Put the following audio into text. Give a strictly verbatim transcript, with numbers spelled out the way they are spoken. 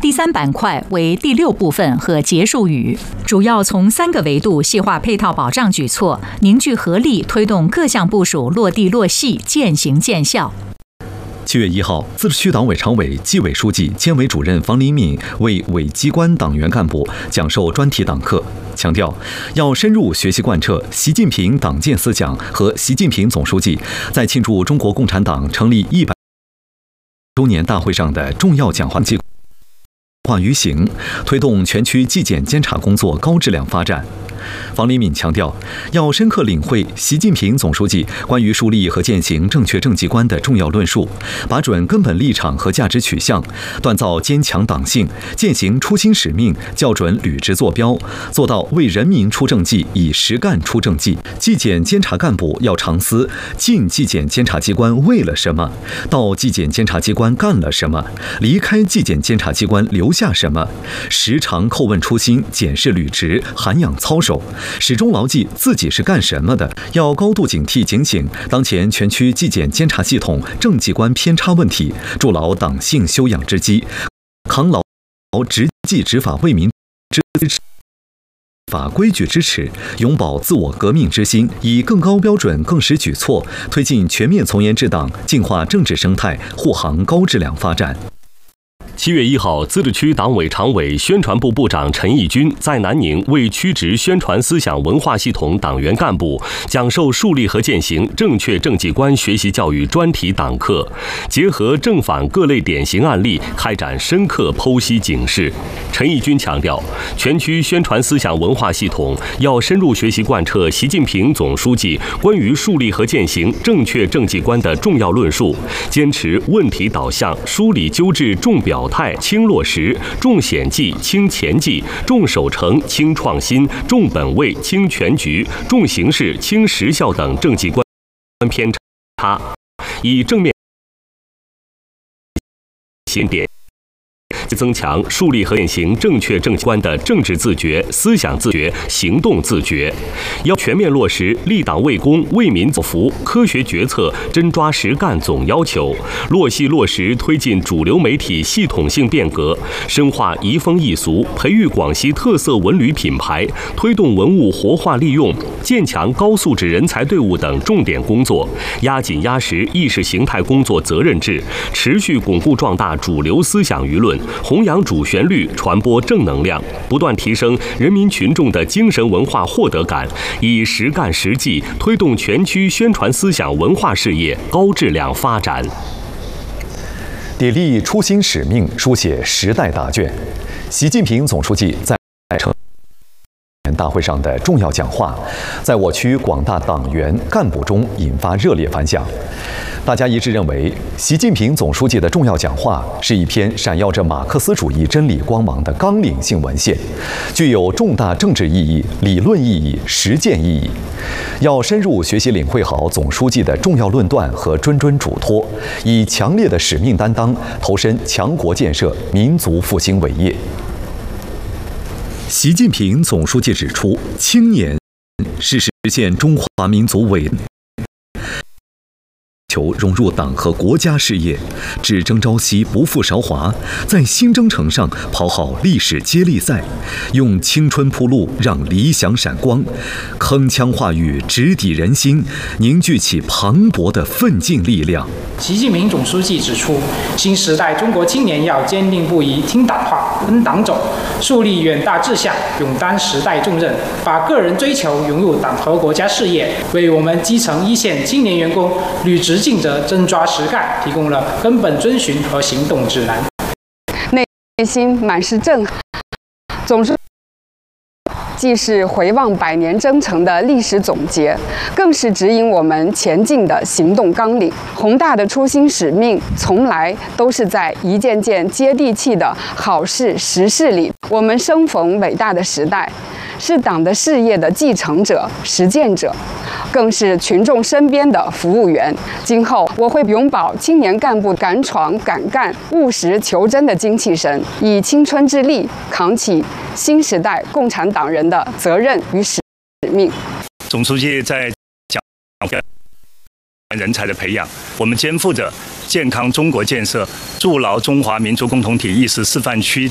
第三板块为第六部分和结束语，主要从三个维度细化配套保障举措，凝聚合力，推动各项部署落地落细，渐行渐效。 七月一号，自治区党委常委、纪委书记、监委主任房林敏为委机关党员干部讲授专题党课，强调要深入学习贯彻习近平党建思想和习近平总书记在庆祝中国共产党成立一百周年大会上的重要讲话计划于行，推动全区纪检监察工作高质量发展。房林敏强调，要深刻领会习近平总书记关于树立和践行正确政绩观的重要论述，把准根本立场和价值取向，锻造坚强党性，践行初心使命，校准履职坐标，做到为人民出政绩，以实干出政绩。纪检监察干部要常思进纪检监察机关为了什么，到纪检监察机关干了什么，离开纪检监察机关留下什么，时常叩问初心，检视履职，涵养操守，始终牢记自己是干什么的，要高度警惕警醒当前全区纪检监察系统政绩观偏差问题，筑牢党性修养之基，扛牢执纪执法为民之法规矩之耻，永葆自我革命之心，以更高标准、更实举措，推进全面从严治党，净化政治生态，护航高质量发展。 七月一号，自治区党委常委、宣传部部长陈义军在南宁为区直宣传思想文化系统党员干部讲授树立和践行正确政绩观学习教育专题党课，结合正反各类典型案例，开展深刻剖析警示。陈义军强调，全区宣传思想文化系统要深入学习贯彻习近平总书记关于树立和践行正确政绩观的重要论述，坚持问题导向、梳理纠治重表态、轻落实、重显绩、轻前绩、重守成、轻创新、重本位、轻全局、重形式、轻实效等政绩观偏差，以正面行点。增强树立和践行正确政绩观的政治自觉、思想自觉、行动自觉，要全面落实立党为公、为民造福、科学决策、真抓实干总要求，落细落实推进主流媒体系统性变革，深化移风易俗，培育广西特色文旅品牌，推动文物活化利用，建强高素质人才队伍等重点工作，压紧压实意识形态工作责任制，持续巩固壮大主流思想舆论，弘扬主旋律，传播正能量，不断提升人民群众的精神文化获得感，以实干实际推动全区宣传思想文化事业高质量发展。 砥砺初心使命，书写时代答卷。习近平总书记在成大会上的重要讲话，在我区广大党员干部中引发热烈反响。大家一致认为，习近平总书记的重要讲话是一篇闪耀着马克思主义真理光芒的纲领性文献，具有重大政治意义、理论意义、实践意义。要深入学习领会好总书记的重要论断和谆谆嘱托，以强烈的使命担当，投身强国建设、民族复兴伟业。习近平总书记指出，青年是实现中华民族伟求融入党和国家事业，只争朝夕，不负韶华，在新征程上跑好历史接力赛，用青春铺路，让理想闪光，铿锵话语直抵人心，凝聚起磅礴的奋进力量。 习近平总书记指出，新时代中国青年要坚定不移听党话、跟党走，树立远大志向，勇担时代重任，把个人追求融入党和国家事业，为我们基层一线青年员工履职尽责、真抓实干提供了根本遵循和行动指南。 内心满是震撼，总是既是回望百年征程的历史总结，更是指引我们前进的行动纲领。宏大的初心使命，从来都是在一件件接地气的好事实事里。我们生逢伟大的时代，是党的事业的继承者、实践者，更是群众身边的服务员。今后我会永葆青年干部敢闯敢干、务实求真的精气神，以青春之力扛起新时代共产党人的责任与使命。 总书记在讲人才的培养，我们肩负着健康中国建设、筑牢中华民族共同体意识示范区